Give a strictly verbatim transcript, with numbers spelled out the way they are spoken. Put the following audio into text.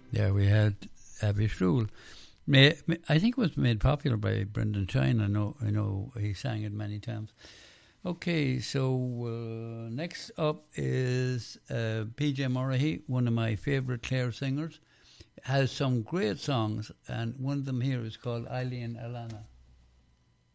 There we had Abbey Shule. May, may, I think it was made popular by Brendan Shine. I know, I know he sang it many times. Okay, so uh, next up is uh, P J Murray, one of my favourite Clare singers. Has some great songs, and one of them here is called Eileen Alana.